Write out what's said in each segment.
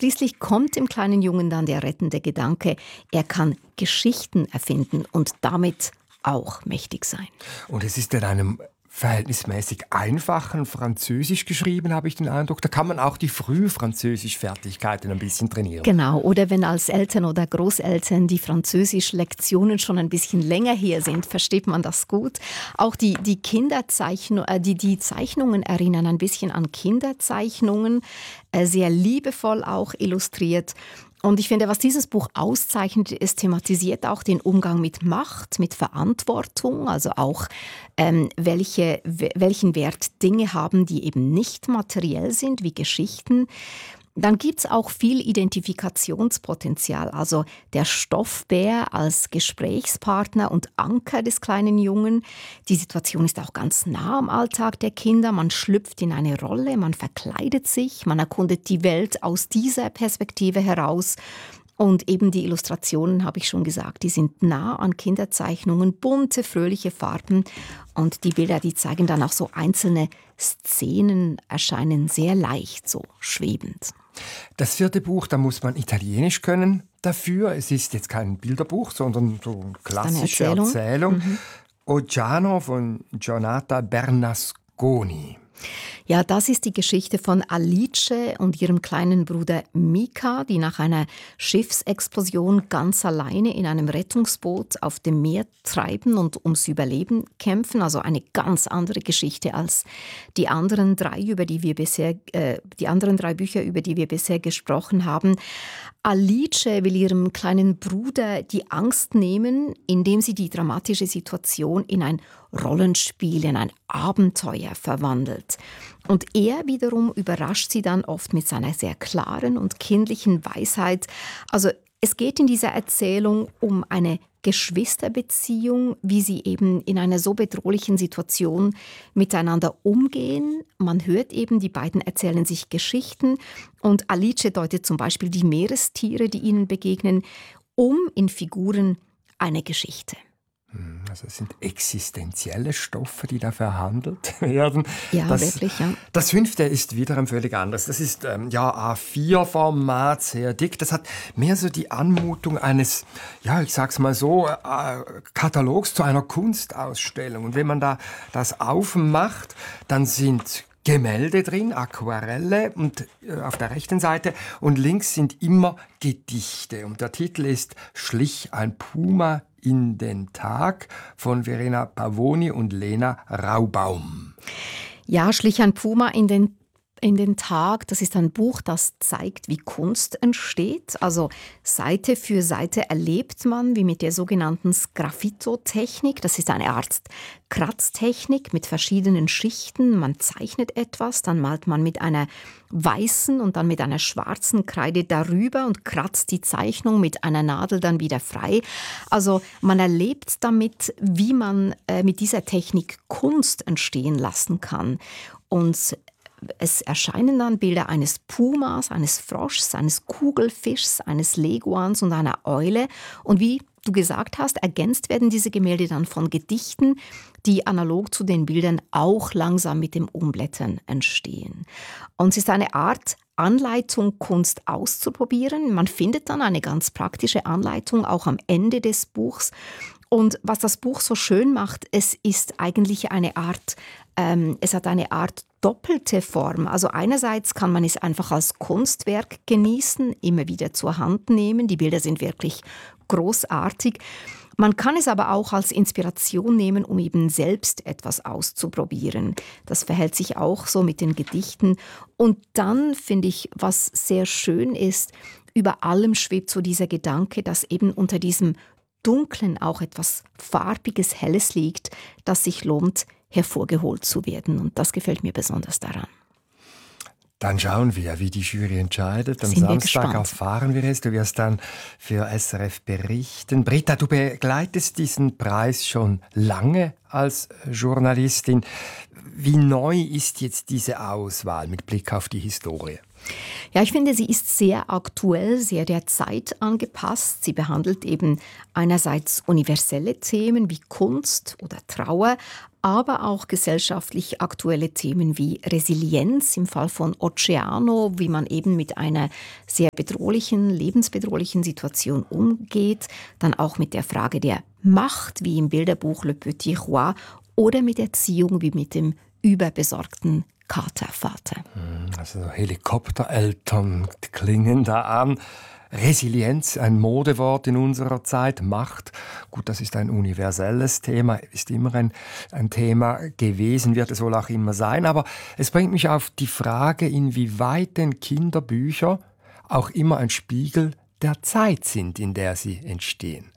schließlich kommt dem kleinen Jungen dann der rettende Gedanke, er kann Geschichten erfinden und damit auch mächtig sein. Und es ist in einem verhältnismäßig einfachen Französisch geschrieben, habe ich den Eindruck. Da kann man auch die Frühfranzösisch-Fertigkeiten ein bisschen trainieren. Genau, oder wenn als Eltern oder Großeltern die Französisch-Lektionen schon ein bisschen länger her sind, versteht man das gut. Auch die Zeichnungen erinnern ein bisschen an Kinderzeichnungen, sehr liebevoll auch illustriert. Und ich finde, was dieses Buch auszeichnet, es thematisiert auch den Umgang mit Macht, mit Verantwortung, also auch welchen Wert Dinge haben, die eben nicht materiell sind, wie Geschichten. Dann gibt es auch viel Identifikationspotenzial, also der Stoffbär als Gesprächspartner und Anker des kleinen Jungen. Die Situation ist auch ganz nah am Alltag der Kinder. Man schlüpft in eine Rolle, man verkleidet sich, man erkundet die Welt aus dieser Perspektive heraus. Und eben die Illustrationen, habe ich schon gesagt, die sind nah an Kinderzeichnungen, bunte, fröhliche Farben. Und die Bilder, die zeigen dann auch so einzelne Szenen, erscheinen sehr leicht, so schwebend. Das 4. Buch, da muss man Italienisch können dafür. Es ist jetzt kein Bilderbuch, sondern so eine klassische Erzählung. Ogiano von Giornata Bernasconi. Ja, das ist die Geschichte von Alice und ihrem kleinen Bruder Mika, die nach einer Schiffsexplosion ganz alleine in einem Rettungsboot auf dem Meer treiben und ums Überleben kämpfen. Also eine ganz andere Geschichte als die anderen drei Bücher, über die wir bisher gesprochen haben. Alice will ihrem kleinen Bruder die Angst nehmen, indem sie die dramatische Situation in ein Rollenspiel, in ein Abenteuer verwandelt. Und er wiederum überrascht sie dann oft mit seiner sehr klaren und kindlichen Weisheit. Also es geht in dieser Erzählung um eine Geschwisterbeziehung, wie sie eben in einer so bedrohlichen Situation miteinander umgehen. Man hört eben, die beiden erzählen sich Geschichten und Alice deutet zum Beispiel die Meerestiere, die ihnen begegnen, in Figuren eine Geschichte. Also es sind existenzielle Stoffe, die da verhandelt werden. Ja, wirklich, ja. Das 5. ist wiederum völlig anders. Das ist A4-Format, sehr dick. Das hat mehr so die Anmutung eines, ich sag's mal so, Katalogs zu einer Kunstausstellung. Und wenn man da das aufmacht, dann sind Gemälde drin, Aquarelle und auf der rechten Seite und links sind immer Gedichte. Und der Titel ist Schlich ein Puma in den Tag von Verena Pavoni und Lena Raubaum. Ja, Schlich ein Puma in den Tag, das ist ein Buch, das zeigt, wie Kunst entsteht. Also Seite für Seite erlebt man, wie mit der sogenannten Sgraffito-Technik. Das ist eine Art Kratztechnik mit verschiedenen Schichten. Man zeichnet etwas, dann malt man mit einer weißen und dann mit einer schwarzen Kreide darüber und kratzt die Zeichnung mit einer Nadel dann wieder frei. Also man erlebt damit, wie man mit dieser Technik Kunst entstehen lassen kann. Und es erscheinen dann Bilder eines Pumas, eines Froschs, eines Kugelfischs, eines Leguans und einer Eule. Und wie du gesagt hast, ergänzt werden diese Gemälde dann von Gedichten, die analog zu den Bildern auch langsam mit dem Umblättern entstehen. Und es ist eine Art Anleitung, Kunst auszuprobieren. Man findet dann eine ganz praktische Anleitung auch am Ende des Buchs. Und was das Buch so schön macht, es ist eigentlich es hat eine Art doppelte Form. Also einerseits kann man es einfach als Kunstwerk genießen, immer wieder zur Hand nehmen. Die Bilder sind wirklich großartig. Man kann es aber auch als Inspiration nehmen, um eben selbst etwas auszuprobieren. Das verhält sich auch so mit den Gedichten. Und dann finde ich, was sehr schön ist, über allem schwebt so dieser Gedanke, dass eben unter diesem Dunklen auch etwas Farbiges, Helles liegt, das sich lohnt, hervorgeholt zu werden. Und das gefällt mir besonders daran. Dann schauen wir, wie die Jury entscheidet. Am Samstag erfahren wir es. Du wirst dann für SRF berichten. Britta, du begleitest diesen Preis schon lange als Journalistin. Wie neu ist jetzt diese Auswahl mit Blick auf die Historie? Ja, ich finde, sie ist sehr aktuell, sehr der Zeit angepasst. Sie behandelt eben einerseits universelle Themen wie Kunst oder Trauer, aber auch gesellschaftlich aktuelle Themen wie Resilienz im Fall von Oceano, wie man eben mit einer sehr bedrohlichen, lebensbedrohlichen Situation umgeht, dann auch mit der Frage der Macht, wie im Bilderbuch Le Petit Roi, oder mit Erziehung, wie mit dem überbesorgten Katervater. Also Helikoptereltern klingen da an. Resilienz, ein Modewort in unserer Zeit. Macht, gut, das ist ein universelles Thema, ist immer ein Thema gewesen, wird es wohl auch immer sein. Aber es bringt mich auf die Frage, inwieweit denn Kinderbücher auch immer ein Spiegel der Zeit sind, in der sie entstehen.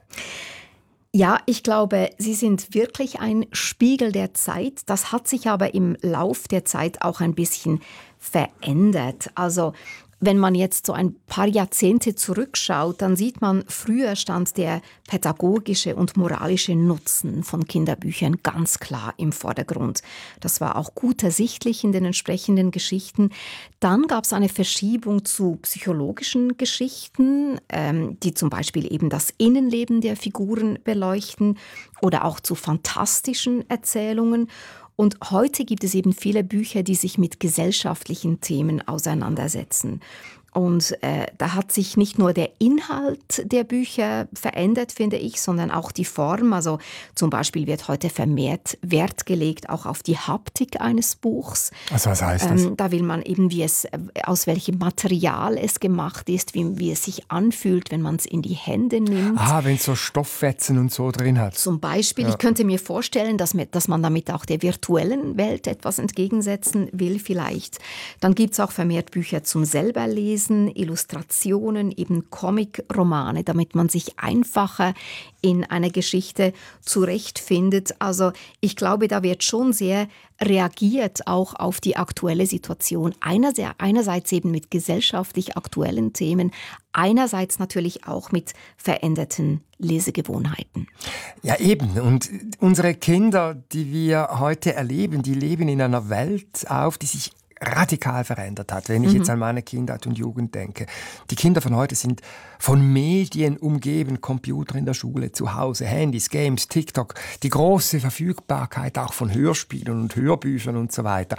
Ja, ich glaube, sie sind wirklich ein Spiegel der Zeit. Das hat sich aber im Lauf der Zeit auch ein bisschen verändert. Also wenn man jetzt so ein paar Jahrzehnte zurückschaut, dann sieht man, früher stand der pädagogische und moralische Nutzen von Kinderbüchern ganz klar im Vordergrund. Das war auch gut ersichtlich in den entsprechenden Geschichten. Dann gab es eine Verschiebung zu psychologischen Geschichten, die zum Beispiel eben das Innenleben der Figuren beleuchten, oder auch zu fantastischen Erzählungen. Und heute gibt es eben viele Bücher, die sich mit gesellschaftlichen Themen auseinandersetzen. Und da hat sich nicht nur der Inhalt der Bücher verändert, finde ich, sondern auch die Form. Also zum Beispiel wird heute vermehrt Wert gelegt auch auf die Haptik eines Buchs. Also was heißt das? Da will man eben, aus welchem Material es gemacht ist, wie es sich anfühlt, wenn man es in die Hände nimmt. Wenn es so Stofffetzen und so drin hat. Zum Beispiel, ich könnte mir vorstellen, dass man damit auch der virtuellen Welt etwas entgegensetzen will vielleicht. Dann gibt es auch vermehrt Bücher zum Selberlesen, Illustrationen, eben Comic-Romane, damit man sich einfacher in einer Geschichte zurechtfindet. Also ich glaube, da wird schon sehr reagiert auch auf die aktuelle Situation. Einerseits eben mit gesellschaftlich aktuellen Themen, einerseits natürlich auch mit veränderten Lesegewohnheiten. Ja, eben. Und unsere Kinder, die wir heute erleben, die leben in einer Welt auf, die sich radikal verändert hat, wenn ich jetzt an meine Kindheit und Jugend denke. Die Kinder von heute sind von Medien umgeben, Computer in der Schule, zu Hause, Handys, Games, TikTok, die große Verfügbarkeit auch von Hörspielen und Hörbüchern und so weiter.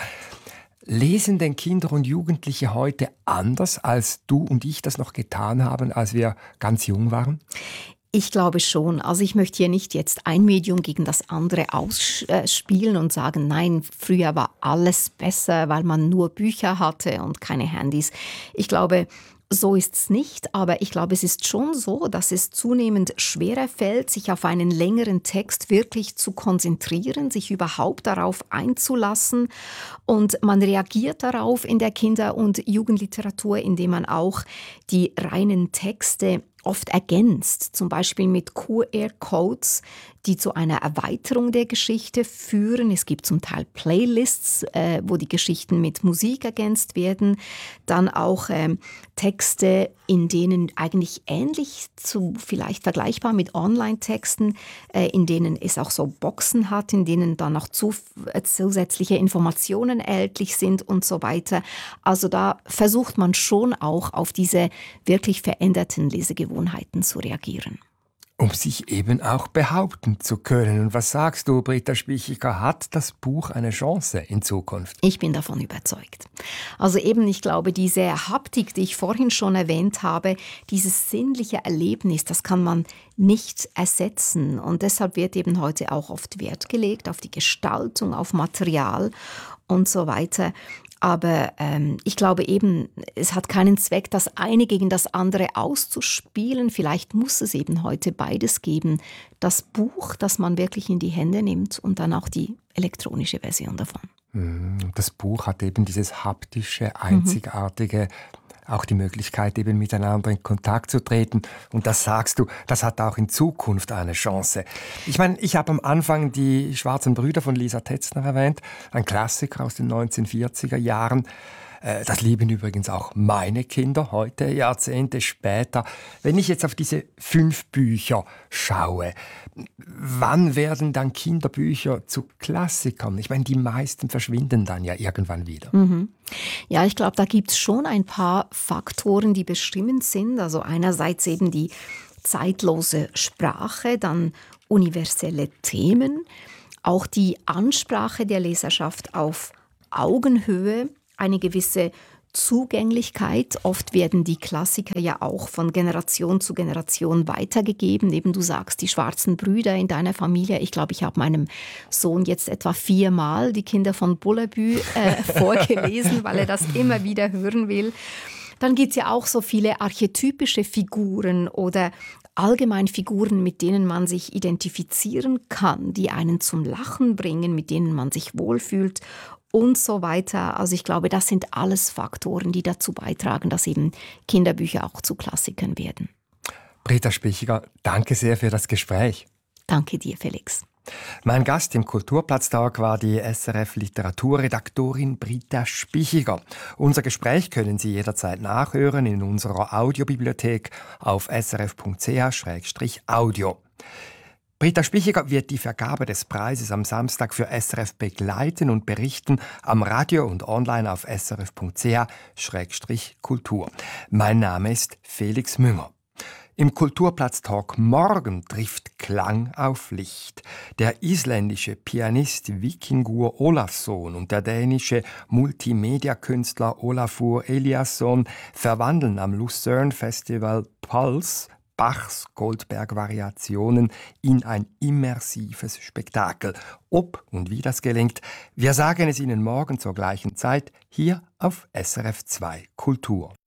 Lesen denn Kinder und Jugendliche heute anders, als du und ich das noch getan haben, als wir ganz jung waren? Ich glaube schon. Also ich möchte hier nicht jetzt ein Medium gegen das andere ausspielen und sagen, nein, früher war alles besser, weil man nur Bücher hatte und keine Handys. Ich glaube, so ist es nicht, aber ich glaube, es ist schon so, dass es zunehmend schwerer fällt, sich auf einen längeren Text wirklich zu konzentrieren, sich überhaupt darauf einzulassen. Und man reagiert darauf in der Kinder- und Jugendliteratur, indem man auch die reinen Texte oft ergänzt, zum Beispiel mit QR-Codes, die zu einer Erweiterung der Geschichte führen. Es gibt zum Teil Playlists, wo die Geschichten mit Musik ergänzt werden. Dann auch Texte, in denen eigentlich ähnlich zu, vielleicht vergleichbar mit Online-Texten, in denen es auch so Boxen hat, in denen dann noch zusätzliche Informationen erhältlich sind und so weiter. Also da versucht man schon auch auf diese wirklich veränderten Lesegewohnheiten zu reagieren. Um sich eben auch behaupten zu können. Und was sagst du, Britta Spichiger, hat das Buch eine Chance in Zukunft? Ich bin davon überzeugt. Also eben, ich glaube, diese Haptik, die ich vorhin schon erwähnt habe, dieses sinnliche Erlebnis, das kann man nicht ersetzen. Und deshalb wird eben heute auch oft Wert gelegt auf die Gestaltung, auf Material und so weiter. Aber ich glaube eben, es hat keinen Zweck, das eine gegen das andere auszuspielen. Vielleicht muss es eben heute beides geben. Das Buch, das man wirklich in die Hände nimmt, und dann auch die elektronische Version davon. Das Buch hat eben dieses haptische, einzigartige, auch die Möglichkeit, eben miteinander in Kontakt zu treten. Und das sagst du, das hat auch in Zukunft eine Chance. Ich meine, ich habe am Anfang die Schwarzen Brüder von Lisa Tetzner erwähnt, ein Klassiker aus den 1940er Jahren. Das lieben übrigens auch meine Kinder heute, Jahrzehnte später. Wenn ich jetzt auf diese 5 Bücher schaue, wann werden dann Kinderbücher zu Klassikern? Ich meine, die meisten verschwinden dann ja irgendwann wieder. Ja, ich glaube, da gibt es schon ein paar Faktoren, die bestimmend sind. Also einerseits eben die zeitlose Sprache, dann universelle Themen, auch die Ansprache der Leserschaft auf Augenhöhe, eine gewisse Zugänglichkeit. Oft werden die Klassiker ja auch von Generation zu Generation weitergegeben. Eben du sagst, die schwarzen Brüder in deiner Familie. Ich glaube, ich habe meinem Sohn jetzt etwa 4-mal die Kinder von Bullabü vorgelesen, weil er das immer wieder hören will. Dann gibt es ja auch so viele archetypische Figuren oder allgemein Figuren, mit denen man sich identifizieren kann, die einen zum Lachen bringen, mit denen man sich wohlfühlt und so weiter. Also ich glaube, das sind alles Faktoren, die dazu beitragen, dass eben Kinderbücher auch zu Klassikern werden. Britta Spichiger, danke sehr für das Gespräch. Danke dir, Felix. Mein Gast im Kulturplatztag war die SRF-Literaturredaktorin Britta Spichiger. Unser Gespräch können Sie jederzeit nachhören in unserer Audiobibliothek auf srf.ch/audio. Britta Spichiger wird die Vergabe des Preises am Samstag für SRF begleiten und berichten am Radio und online auf srf.ch/kultur. Mein Name ist Felix Münger. Im Kulturplatz-Talk morgen trifft Klang auf Licht. Der isländische Pianist Víkingur Ólafsson und der dänische Multimedia-Künstler Olafur Eliasson verwandeln am Lucerne Festival Pulse Bachs Goldberg-Variationen in ein immersives Spektakel. Ob und wie das gelingt, wir sagen es Ihnen morgen zur gleichen Zeit hier auf SRF 2 Kultur.